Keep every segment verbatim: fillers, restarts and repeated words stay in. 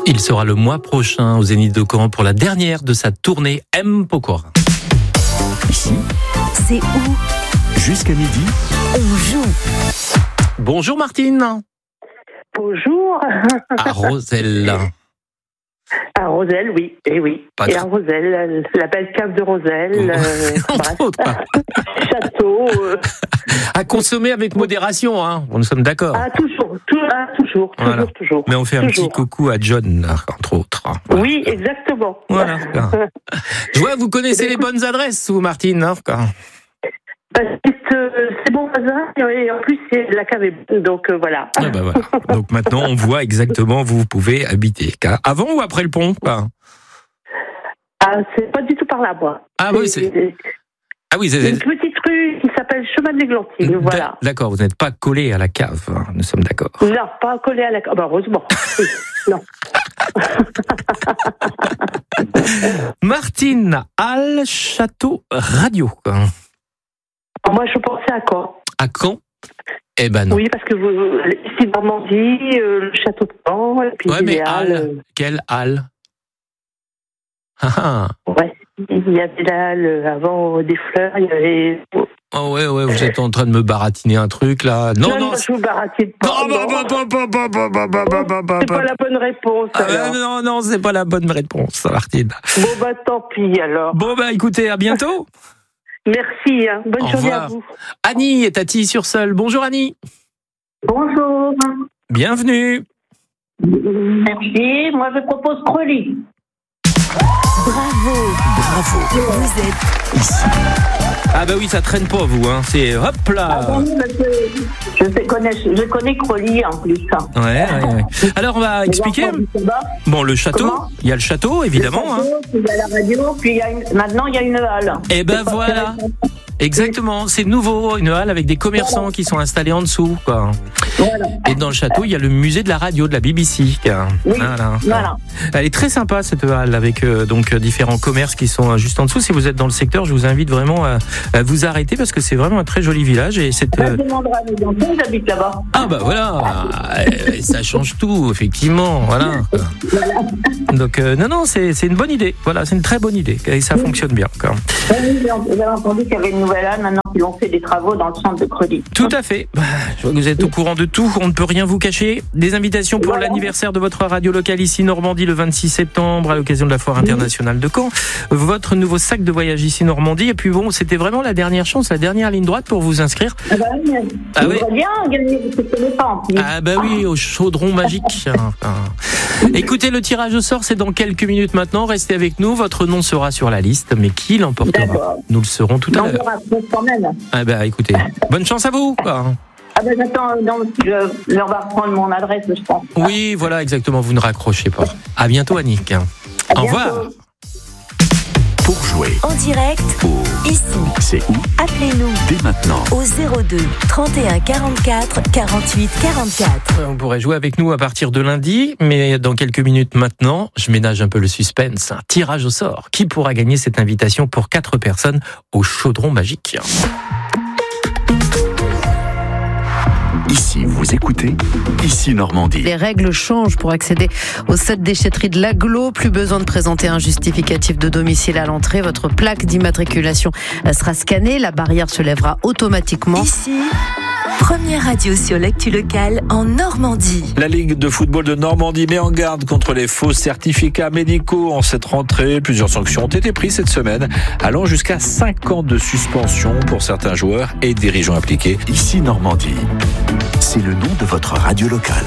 Il sera le mois prochain au Zénith de Caen pour la dernière de sa tournée M. Pokora. Ici, c'est où? Jusqu'à midi, on joue. Bonjour Martine. Bonjour. À Roselle. À Roselle, oui, et oui. Pas et trop. à Roselle, la belle cave de Roselle. Euh, Entre autres. château. Euh. À consommer avec modération, hein. Nous sommes d'accord. Ah, toujours, tout, ah, toujours, Voilà. toujours, toujours. Mais on fait un toujours. petit coucou à John, entre autres. Oui, exactement. Voilà. Je vois, vous connaissez les bonnes adresses, vous, Martine. Hein, Parce que euh, c'est bon voisin, et en plus, c'est la cave est bonne, donc euh, voilà. ah bah voilà. Donc maintenant, on voit exactement où vous pouvez habiter. Avant ou après le pont, quoi. Ah, c'est pas du tout par là, moi. Ah oui, c'est... Ah oui, c'est... une petite rue qui s'appelle Chemin de l'Églantine, voilà. D'accord, vous n'êtes pas collé à la cave, hein, nous sommes d'accord. Non, pas collé à la cave. Bah, heureusement. Oui, non. Martine Al Château Radio. Moi, je pensais à Caen. À Caen? Eh ben non. Oui, parce que vous, ici, Normandie, euh, le château de Caen, et puis ouais, mais Halle. Halle, euh... quelle Halle? Ah ah. Ouais, il y avait la Halle avant des fleurs, il y avait... Oh ouais, ouais, vous êtes en train de me baratiner un truc, là. Non, non, non, c'est... je vous baratine pas. Non, non. bah, bah, bah, bah, bah, bah, bah, bah, bah, bah, c'est pas la bonne réponse, ah, alors. euh, non, non, c'est pas la bonne réponse, Martine. Bon, bah, tant pis, alors. Bon, bah, écoutez, à bientôt. Merci, hein. Bonne Au journée revoir. à vous. Annie est à Tilly-sur-Seul. Bonjour, Annie. Bonjour. Bienvenue. Merci. Moi, je propose Crolly. Bravo. bravo, Vous êtes ici. Ah bah oui, ça traîne pas, vous, hein. C'est hop là. Ah bon, parce que je, sais connais, je connais Crolly en plus. Ouais, ouais, ouais. Alors, on va expliquer. Bon, le château. Comment Il y a le château, évidemment. Le château, Hein. puis il y a la radio, puis il y a une... maintenant, il y a une halle. Et ben voilà. Exactement, c'est nouveau, une halle avec des commerçants voilà. qui sont installés en dessous, quoi. Voilà. Et dans le château, il y a le musée de la radio de la B B C. Quoi. Oui, voilà. voilà. Elle est très sympa cette halle avec euh, donc différents commerces qui sont euh, juste en dessous. Si vous êtes dans le secteur, je vous invite vraiment à, à vous arrêter parce que c'est vraiment un très joli village et c'est. Euh... Je demanderai à mes enfants, j'habite là-bas. Ah bah voilà, et ça change tout, effectivement, voilà. voilà. Donc euh, non non, c'est c'est une bonne idée. Voilà, c'est une très bonne idée et ça oui. fonctionne bien. Quoi. Oui, j'avais entendu qu'il y avait une nouvelle halle maintenant qu'ils ont fait des travaux dans le centre de Crolly. Tout à fait. Je vois que vous êtes au courant de tout. On ne peut rien vous cacher. Des invitations pour voilà. l'anniversaire de votre radio locale ici Normandie le vingt-six septembre à l'occasion de la foire internationale de Caen. Votre nouveau sac de voyage ici Normandie. Et puis bon, c'était vraiment la dernière chance, la dernière ligne droite pour vous inscrire. Ah bah oui. Ah oui. bien gagner ce que ce pas. Ah bah oui, au chaudron magique. Écoutez, le tirage au sort, c'est dans quelques minutes maintenant. Restez avec nous. Votre nom sera sur la liste, mais qui l'emportera? D'accord. Nous le saurons tout à l'heure. Quand même. Ah bah écoutez, bonne chance à vous. Quoi. Ah ben j'attends, donc je leur vais reprendre mon adresse, je pense. Oui, voilà, exactement, vous ne raccrochez pas. À bientôt, Annick. À Au bientôt. revoir. Pour jouer en direct, au ici, c'est où? Appelez-nous dès maintenant au zéro deux trente et un quarante-quatre quarante-huit quarante-quatre. On pourrait jouer avec nous à partir de lundi, mais dans quelques minutes maintenant, je ménage un peu le suspense. Un tirage au sort. Qui pourra gagner cette invitation pour quatre personnes au chaudron magique? Ici, vous écoutez Ici Normandie. Les règles changent pour accéder au set déchetterie de l'Agglo. Plus besoin de présenter un justificatif de domicile à l'entrée. Votre plaque d'immatriculation sera scannée. La barrière se lèvera automatiquement. Ici, première radio sur l'actu locale en Normandie. La Ligue de football de Normandie met en garde contre les faux certificats médicaux en cette rentrée. Plusieurs sanctions ont été prises cette semaine, allant jusqu'à cinq ans de suspension pour certains joueurs et dirigeants impliqués. Ici Normandie, c'est le nom de votre radio locale.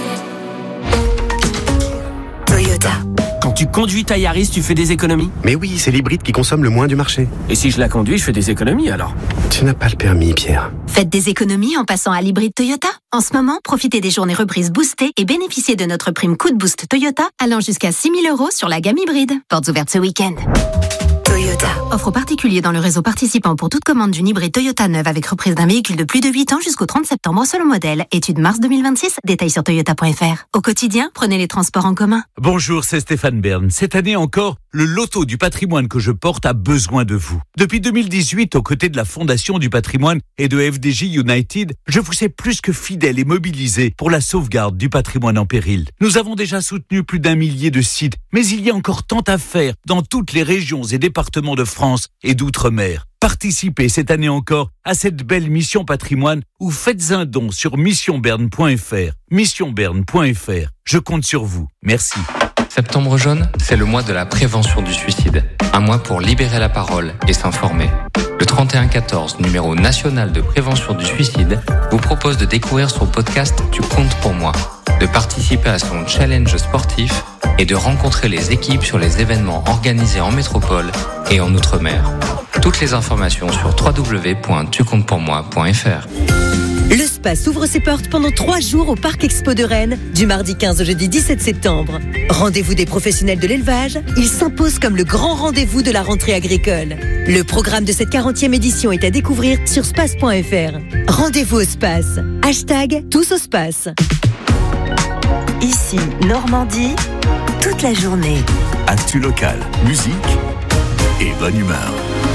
Toyota. Quand tu conduis ta Yaris, tu fais des économies? Mais oui, c'est l'hybride qui consomme le moins du marché. Et si je la conduis, je fais des économies alors? Tu n'as pas le permis, Pierre. Faites des économies en passant à l'hybride Toyota. En ce moment, profitez des journées reprises boostées et bénéficiez de notre prime coup de boost Toyota allant jusqu'à six mille euros sur la gamme hybride. Portes ouvertes ce week-end. Toyota. Offre aux particuliers dans le réseau participant pour toute commande d'une hybride Toyota neuve avec reprise d'un véhicule de plus de huit ans jusqu'au trente septembre selon modèle. Étude mars deux mille vingt-six, détails sur toyota point f r. Au quotidien, prenez les transports en commun. Bonjour, c'est Stéphane Bern. Cette année encore, le loto du patrimoine que je porte a besoin de vous. Depuis deux mille dix-huit, aux côtés de la Fondation du patrimoine et de F D J United, je vous sais plus que fidèle et mobilisé pour la sauvegarde du patrimoine en péril. Nous avons déjà soutenu plus d'un millier de sites, mais il y a encore tant à faire dans toutes les régions et départements de France et d'outre-mer. Participez cette année encore à cette belle mission patrimoine ou faites un don sur mission berne point f r. mission berne point f r. Je compte sur vous. Merci. Septembre jaune, c'est le mois de la prévention du suicide. Un mois pour libérer la parole et s'informer. Le trente et un quatorze, numéro national de prévention du suicide, vous propose de découvrir son podcast Tu comptes pour moi, de participer à son challenge sportif et de rencontrer les équipes sur les événements organisés en métropole et en outre-mer. Toutes les informations sur w w w point tu comptes pour moi point f r. Le Space ouvre ses portes pendant trois jours au Parc Expo de Rennes, du mardi quinze au jeudi dix-sept septembre. Rendez-vous des professionnels de l'élevage, il s'impose comme le grand rendez-vous de la rentrée agricole. Le programme de cette quarantième édition est à découvrir sur space point f r. Rendez-vous au Space. Hashtag tous au Space. Ici, Normandie, toute la journée. Actu local, musique et bonne humeur.